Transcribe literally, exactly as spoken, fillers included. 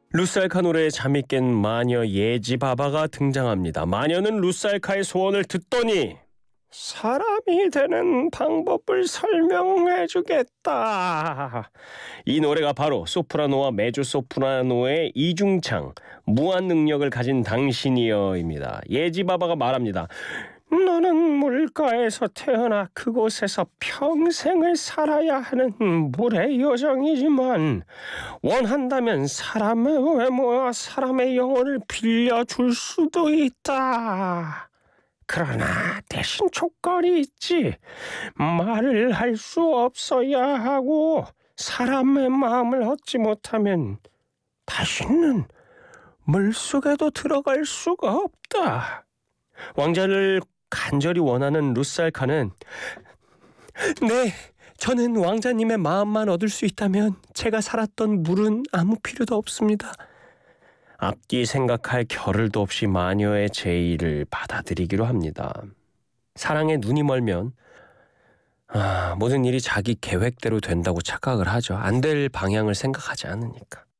루살카 노래에 잠이 깬 마녀 예지바바가 등장합니다. 마녀는 루살카의 소원을 듣더니 사람이 되는 방법을 설명해주겠다. 이 노래가 바로 소프라노와 메조소프라노의 이중창, 무한 능력을 가진 당신이여입니다. 예지바바가 말합니다. 너는 물가에서 태어나 그곳에서 평생을 살아야 하는 물의 요정이지만 원한다면 사람의 외모와 사람의 영혼을 빌려줄 수도 있다. 그러나 대신 조건이 있지. 말을 할 수 없어야 하고 사람의 마음을 얻지 못하면 다시는 물속에도 들어갈 수가 없다. 왕자를 간절히 원하는 루살카는 네, 저는 왕자님의 마음만 얻을 수 있다면 제가 살았던 물은 아무 필요도 없습니다. 앞뒤 생각할 겨를도 없이 마녀의 제의를 받아들이기로 합니다. 사랑에 눈이 멀면 아, 모든 일이 자기 계획대로 된다고 착각을 하죠. 안 될 방향을 생각하지 않으니까.